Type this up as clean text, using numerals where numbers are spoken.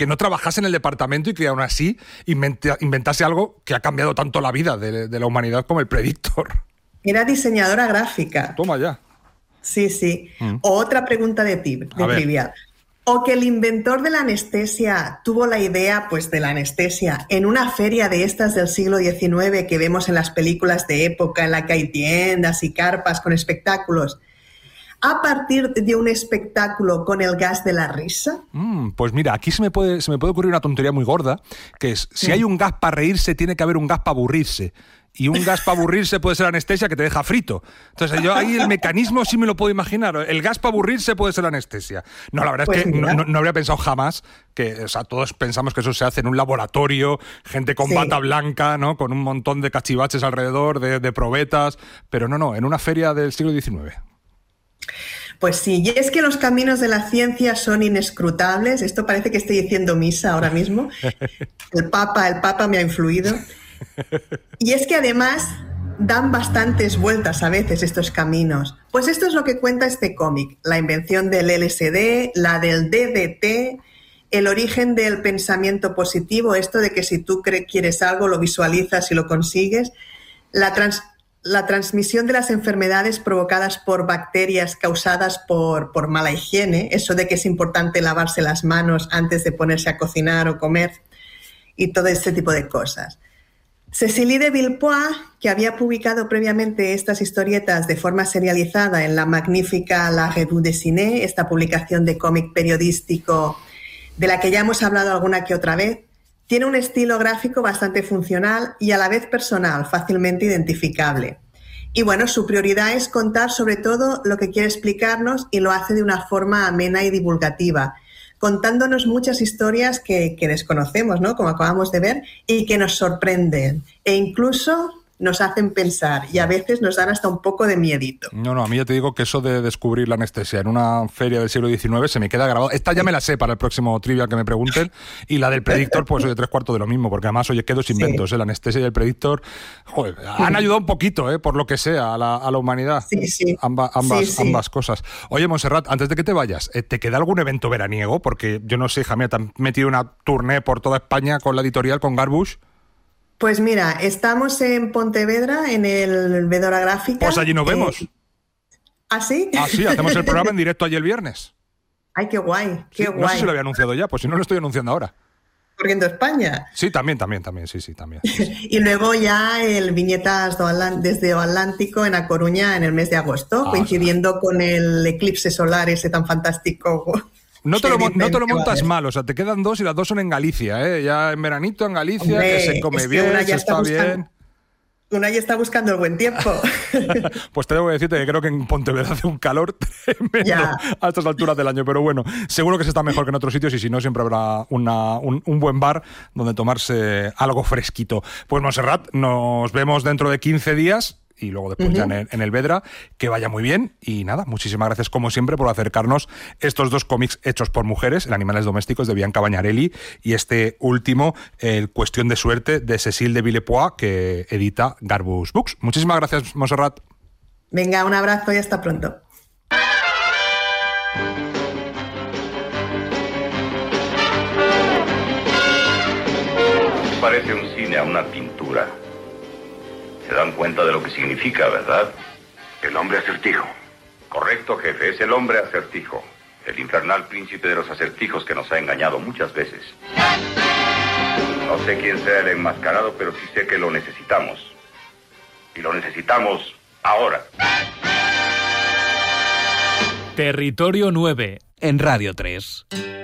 que no trabajase en el departamento y que aún así inventase algo que ha cambiado tanto la vida de la humanidad como el Predictor. Era diseñadora gráfica. Toma ya. Sí. Otra pregunta de trivial. O que el inventor de la anestesia tuvo la idea, pues, de la anestesia en una feria de estas del siglo XIX que vemos en las películas de época, en la que hay tiendas y carpas con espectáculos, a partir de un espectáculo con el gas de la risa. Pues mira, aquí se me puede ocurrir una tontería muy gorda, que es, si hay un gas para reírse, tiene que haber un gas para aburrirse. Y un gas para aburrirse puede ser anestesia que te deja frito. Entonces yo ahí el mecanismo sí me lo puedo imaginar. El gas para aburrirse puede ser anestesia. No, la verdad es que no habría pensado jamás que, o sea, todos pensamos que eso se hace en un laboratorio, gente con bata blanca, ¿no? Con un montón de cachivaches alrededor, de probetas, pero no, en una feria del siglo XIX. Pues sí, y es que los caminos de la ciencia son inescrutables. Esto parece que estoy diciendo misa ahora mismo. El Papa me ha influido. Y es que además dan bastantes vueltas a veces estos caminos. Pues esto es lo que cuenta este cómic. La invención del LSD, la del DDT, el origen del pensamiento positivo, esto de que si tú quieres algo, lo visualizas y lo consigues, la transmisión de las enfermedades provocadas por bacterias causadas por mala higiene, eso de que es importante lavarse las manos antes de ponerse a cocinar o comer y todo este tipo de cosas. Cécile de Villepoix, que había publicado previamente estas historietas de forma serializada en la magnífica La Revue Dessinée, esta publicación de cómic periodístico de la que ya hemos hablado alguna que otra vez, tiene un estilo gráfico bastante funcional y a la vez personal, fácilmente identificable. Y bueno, su prioridad es contar sobre todo lo que quiere explicarnos y lo hace de una forma amena y divulgativa, contándonos muchas historias que desconocemos, ¿no? Como acabamos de ver, y que nos sorprenden e incluso nos hacen pensar y a veces nos dan hasta un poco de miedito. No, a mí ya te digo que eso de descubrir la anestesia en una feria del siglo XIX se me queda grabado. Esta ya me la sé para el próximo trivia que me pregunten, y la del Predictor, pues oye, 3/4 de lo mismo, porque además, oye, quedo sin inventos, la anestesia y el Predictor, joder, han ayudado un poquito, por lo que sea, a la humanidad. Sí. Ambas cosas. Oye, Montserrat, antes de que te vayas, ¿te queda algún evento veraniego? Porque yo no sé, hija mía, te han metido una tournée por toda España con la editorial, con Garbush. Pues mira, estamos en Pontevedra, en el Vedora Gráfica. Pues allí nos vemos. ¿Ah, sí? Ah, sí, hacemos el programa en directo allí el viernes. Ay, qué guay, qué guay. No sé si lo había anunciado ya, pues si no lo estoy anunciando ahora. Corriendo España. Sí, también, sí, también. Y luego ya el Viñetas desde o Atlántico en A Coruña en el mes de agosto, coincidiendo con el eclipse solar ese tan fantástico. No te lo montas mal, o sea, te quedan 2 y las 2 son en Galicia, ¿eh? Ya en veranito en Galicia, hombre, que se come bien, se está bien. Una ya está buscando el buen tiempo. Pues te debo decirte que creo que en Pontevedra hace un calor tremendo a estas alturas del año, pero bueno, seguro que se está mejor que en otros sitios y si no, siempre habrá un buen bar donde tomarse algo fresquito. Pues Montserrat, nos vemos dentro de 15 días. Y luego después ya en el Vedra, que vaya muy bien. Y nada, muchísimas gracias como siempre por acercarnos estos 2 cómics hechos por mujeres, el Animales Domésticos de Bianca Bañarelli y este último, el Cuestión de Suerte de Cécile de Villepoix, que edita Garbush Books. Muchísimas gracias, Montserrat. Venga, un abrazo y hasta pronto. Parece un cine a una pintura. Se dan cuenta de lo que significa, ¿verdad? El hombre acertijo. Correcto, jefe, es el hombre acertijo. El infernal príncipe de los acertijos que nos ha engañado muchas veces. No sé quién sea el enmascarado, pero sí sé que lo necesitamos. Y lo necesitamos ahora. Territorio 9, en Radio 3.